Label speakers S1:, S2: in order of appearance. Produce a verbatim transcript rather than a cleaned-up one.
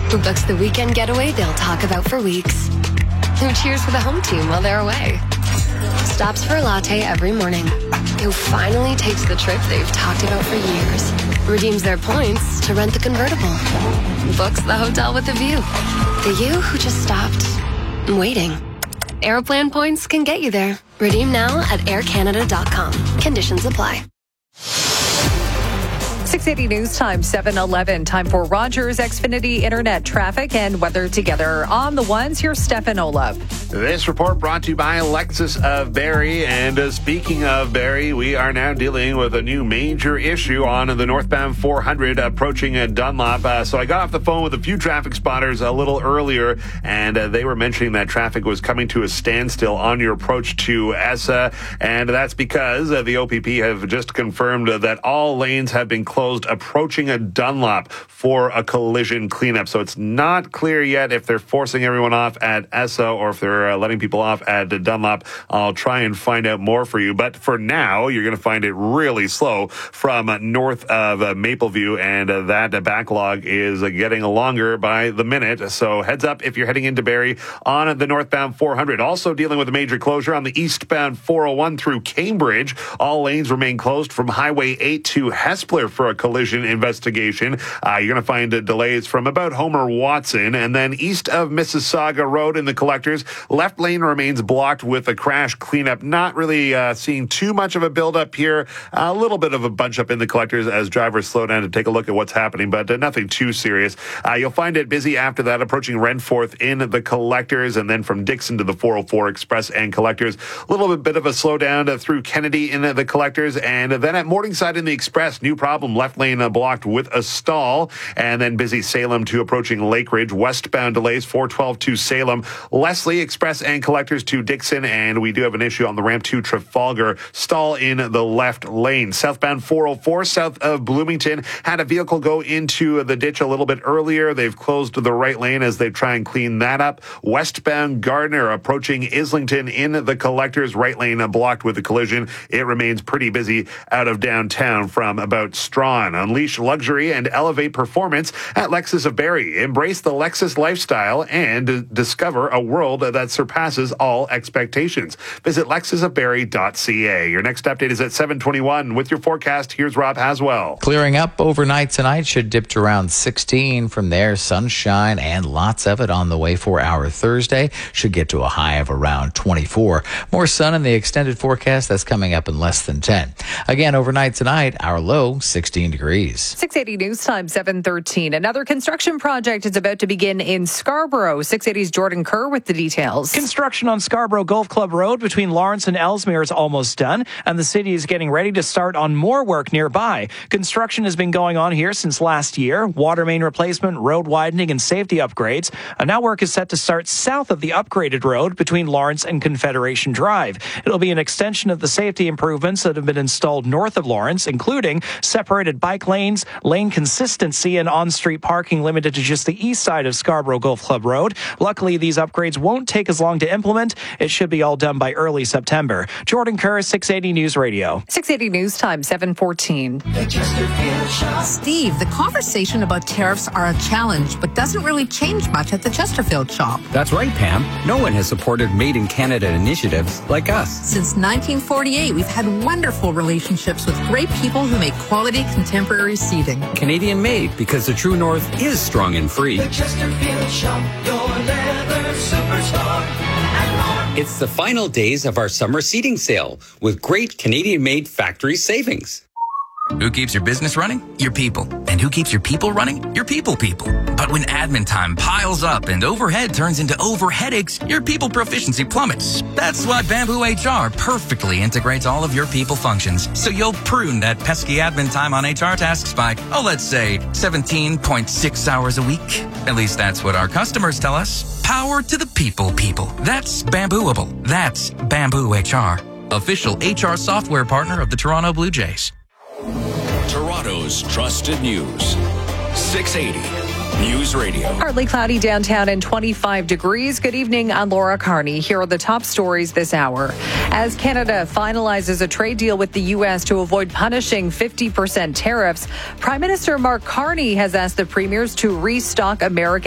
S1: Who books the weekend getaway they'll talk about for weeks? Who cheers for the home team while they're away? Stops for a latte every morning. Who finally takes the trip they've talked about for years? Redeems their points to rent the convertible. Books the hotel with a view. The you who just stopped waiting. Aeroplan points can get you there. Redeem now at air canada dot com. Conditions apply.
S2: six eighty News Time, seven eleven. Time for Rogers Xfinity Internet traffic and weather together. On the ones, here's Stefan Olaf.
S3: This report brought to you by Lexus of Barrie. And uh, speaking of Barrie, we are now dealing with a new major issue on the northbound four hundred approaching uh, Dunlop. Uh, so I got off the phone with a few traffic spotters a little earlier, and uh, they were mentioning that traffic was coming to a standstill on your approach to E S A. And that's because uh, the O P P have just confirmed uh, that all lanes have been closed approaching a Dunlop for a collision cleanup. So it's not clear yet if they're forcing everyone off at E S A or if they're uh, letting people off at Dunlop. I'll try and find out more for you. But for now, you're going to find it really slow from uh, north of uh, Mapleview, and uh, that uh, backlog is uh, getting longer by the minute. So heads up if you're heading into Barrie on the northbound four hundred. Also dealing with a major closure on the eastbound four oh one through Cambridge. All lanes remain closed from Highway eight to Hespeler for a collision investigation. Uh, you're going to find uh, delays from about Homer Watson, and then east of Mississauga Road in the collectors, left lane remains blocked with a crash cleanup. Not really uh, seeing too much of a buildup here. A little bit of a bunch up in the collectors as drivers slow down to take a look at what's happening, but uh, nothing too serious. Uh, you'll find it busy after that, approaching Renforth in the collectors, and then from Dixon to the four oh four Express and collectors. A little bit of a slowdown uh, through Kennedy in uh, the collectors, and uh, then at Morningside in the Express, new problem, left lane uh, blocked with a stall, and then busy Salem to approaching Lake Ridge. Westbound delays four twelve to Salem, Leslie Express and collectors to Dixon, and we do have an issue on the ramp to Trafalgar, stall in the left lane. Southbound four oh four south of Bloomington had a vehicle go into the ditch a little bit earlier. They've closed the right lane as they try and clean that up. Westbound Gardner approaching Islington in the collectors, right lane blocked with a collision. It remains pretty busy out of downtown from about Strawn. Unleash luxury and elevate performance at Lexus of Barrie. Embrace the Lexus lifestyle and discover a world that surpasses all expectations. Visit lexus of barrie dot c a. Your next update is at seven twenty-one. With your forecast, here's Rob Haswell.
S4: Clearing up overnight tonight, should dip to around sixteen. From there, sunshine and lots of it on the way for our Thursday. Should get to a high of around twenty-four. More sun in the extended forecast. That's coming up in less than ten. Again, overnight tonight, our low sixteen degrees.
S2: six eighty News Time, seven thirteen. Another construction project is about to begin in Scarborough. six eighty's Jordan Kerr with the details.
S5: Construction on Scarborough Golf Club Road between Lawrence and Ellesmere is almost done, and the city is getting ready to start on more work nearby. Construction has been going on here since last year. Water main replacement, road widening, and safety upgrades. And now work is set to start south of the upgraded road between Lawrence and Confederation Drive. It'll be an extension of the safety improvements that have been installed north of Lawrence, including separated bike lanes, lane consistency, and on-street parking limited to just the east side of Scarborough Golf Club Road. Luckily, these upgrades won't take as long to implement. It should be all done by early September. Jordan Kerr, six eighty News Radio.
S2: six eighty News Time, seven fourteen.
S6: Steve, the conversation about tariffs are a challenge, but doesn't really change much at the Chesterfield shop.
S7: That's right, Pam. No one has supported Made in Canada initiatives like us.
S6: Since nineteen forty-eight, we've had wonderful relationships with great people who make quality contemporary seating.
S7: Canadian made, because the true north is strong and free.
S8: The Chesterfield shop, your leather superstore, and more.
S7: It's the final days of our summer seating sale with great Canadian made factory savings.
S9: Who keeps your business running? Your people. And who keeps your people running? Your people people. But when admin time piles up and overhead turns into over headaches, your people proficiency plummets. That's why Bamboo H R perfectly integrates all of your people functions. So you'll prune that pesky admin time on H R tasks by, oh, let's say seventeen point six hours a week. At least that's what our customers tell us. Power to the people people. That's Bambooable. That's Bamboo H R. Official H R software partner of the Toronto Blue Jays.
S10: Toronto's trusted news. six eighty News Radio.
S2: Partly cloudy downtown and twenty-five degrees. Good evening, I'm Laura Carney. Here are the top stories this hour. As Canada finalizes a trade deal with the U S to avoid punishing fifty percent tariffs, Prime Minister Mark Carney has asked the premiers to restock American